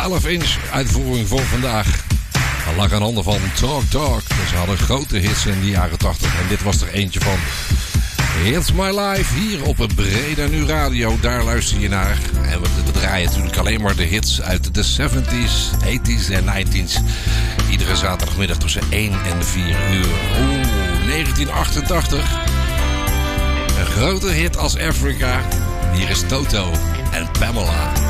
12-inch uitvoering voor vandaag. Dat lag aan handen van Talk Talk. Ze hadden grote hits in de jaren 80 en dit was er eentje van. It's My Life, hier op het Breda Nu Radio, daar luister je naar. En we draaien natuurlijk alleen maar de hits uit de 70s, 80s en 90s. Iedere zaterdagmiddag tussen 1 en 4 uur. 1988. Een grote hit als Africa. Hier is Toto en Pamela.